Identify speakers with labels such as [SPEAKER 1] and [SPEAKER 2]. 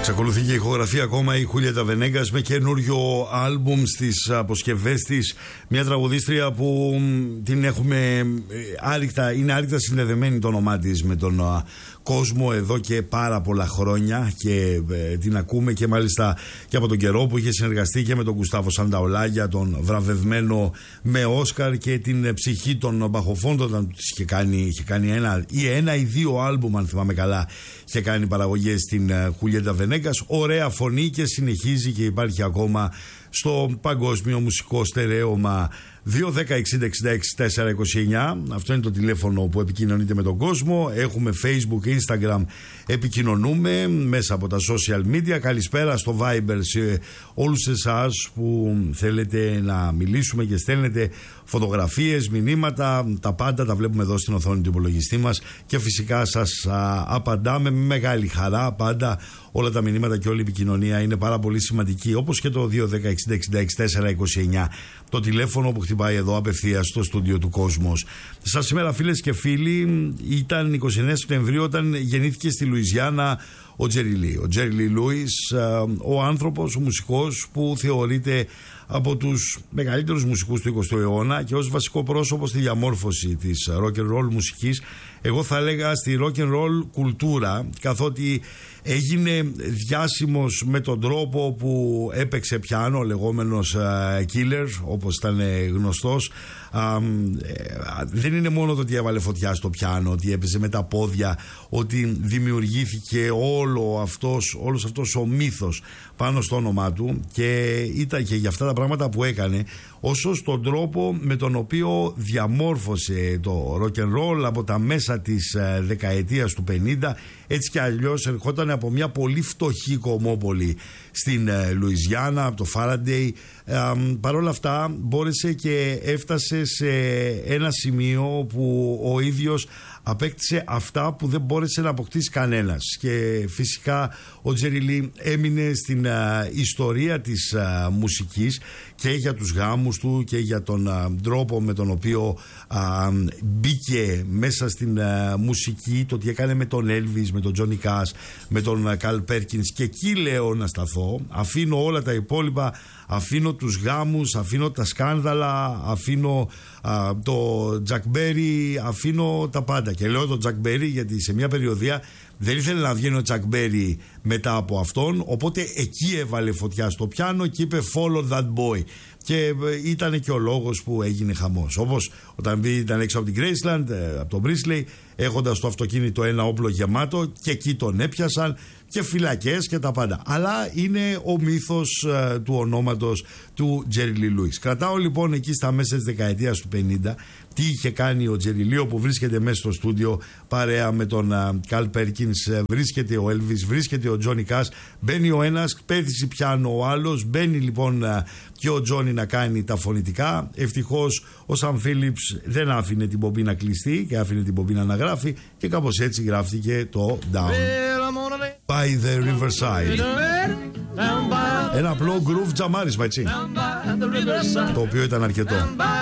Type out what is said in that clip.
[SPEAKER 1] Εξακολουθεί και η ηχογραφία ακόμα η Χούλια Βενέγκας με καινούριο άλμπουμ στις αποσκευές της. Μια τραγουδίστρια που την έχουμε είναι άρρηκτα συνδεδεμένη το όνομά της με τον κόσμο εδώ και πάρα πολλά χρόνια και την ακούμε και μάλιστα και από τον καιρό που είχε συνεργαστεί και με τον Γκουστάβο Σανταολάγια, τον βραβευμένο με Όσκαρ, και την ψυχή των Μπαχοφόντων όταν είχε κάνει ένα ή δύο άλμπουμ, αν θυμάμαι καλά, είχε κάνει παραγωγές στην Χουλιέτα Βενέγκας. Ωραία φωνή και συνεχίζει και υπάρχει ακόμα στο παγκόσμιο μουσικό στερέωμα. 2-10-60-66-429. Αυτό είναι το τηλέφωνο που επικοινωνείτε με τον κόσμο. Έχουμε Facebook, Instagram, επικοινωνούμε μέσα από τα social media. Καλησπέρα στο Viber σε όλους εσάς που θέλετε να μιλήσουμε και στέλνετε φωτογραφίες, μηνύματα. Τα πάντα τα βλέπουμε εδώ στην οθόνη του υπολογιστή μας και φυσικά σας απαντάμε με μεγάλη χαρά. Πάντα όλα τα μηνύματα και όλη η επικοινωνία είναι πάρα πολύ σημαντική, όπως και το 2-10-60-66-429, το τηλέφωνο που χτυπάει εδώ απευθείας στο στούντιο του Κόσμος. Σας σήμερα, φίλες και φίλοι, ήταν 29 Σεπτεμβρίου όταν γεννήθηκε στη Λουιζιάννα ο Τζέρι Λί. Ο Τζέρι Λί Λούις, ο άνθρωπος, ο μουσικός που θεωρείται από τους μεγαλύτερους μουσικούς του 20ου αιώνα και ως βασικό πρόσωπο στη διαμόρφωση της rock and roll μουσικής, εγώ θα έλεγα στη rock and roll κουλτούρα, καθότι έγινε διάσημος με τον τρόπο που έπαιξε πιάνο, ο λεγόμενος killer, όπως ήταν γνωστός. Δεν είναι μόνο το ότι έβαλε φωτιά στο πιάνο, ότι έπαιζε με τα πόδια, ότι δημιουργήθηκε όλος αυτός ο μύθος πάνω στο όνομά του, και ήταν και για αυτά τα πράγματα που έκανε, όσο στον τρόπο με τον οποίο διαμόρφωσε το rock and roll από τα μέσα της δεκαετίας του 50. Έτσι κι αλλιώς ερχόταν από μια πολύ φτωχή κομμόπολη στην Λουιζιάννα, από το Φάραντεϊ. Παρ' όλα αυτά μπόρεσε και έφτασε σε ένα σημείο που ο ίδιος απέκτησε αυτά που δεν μπόρεσε να αποκτήσει κανένας, και φυσικά ο Τζέρι Λί έμεινε στην ιστορία της μουσικής και για τους γάμους του και για τον τρόπο με τον οποίο μπήκε μέσα στην μουσική, το τι έκανε με τον Έλβις, με τον Τζόνι Κάς, με τον Καλ Πέρκινς, και εκεί λέω να σταθώ. Αφήνω όλα τα υπόλοιπα, αφήνω τους γάμους, αφήνω τα σκάνδαλα, αφήνω το Τζακ Μπέρι, αφήνω τα πάντα. Και λέω το Τζακ Μπέρι γιατί σε μια περιοδία δεν ήθελε να βγαίνει ο Τζακ Μπέρι μετά από αυτόν, οπότε εκεί έβαλε φωτιά στο πιάνο και είπε follow that boy, και ήταν και ο λόγος που έγινε χαμός. Όπως όταν ήταν έξω από την Graceland, από τον Μπρίσλεϊ, έχοντας το αυτοκίνητο ένα όπλο γεμάτο, και εκεί τον έπιασαν και φυλακές και τα πάντα. Αλλά είναι ο μύθος του ονόματος του Τζέρι Λί Λούις. Κρατάω λοιπόν εκεί στα μέσα της δεκαετίας του 50 τι είχε κάνει ο Τζέρι Λί, που βρίσκεται μέσα στο στούντιο παρέα με τον Καλ Πέρκινς, βρίσκεται ο Έλβις, βρίσκεται ο Τζόνι Κάς, μπαίνει ο ένας, πέθησε πιάνο ο άλλος, μπαίνει λοιπόν και ο Τζόνι να κάνει τα φωνητικά. Ευτυχώς ο Σαν Φίλιπς δεν άφηνε την πομπή κλειστή και άφηνε την πομπή να γράφει, και κάπως έτσι γράφτηκε το Down by the Riverside. Ένα απλό groove τζαμάρισμα, έτσι, το οποίο ήταν αρκετό.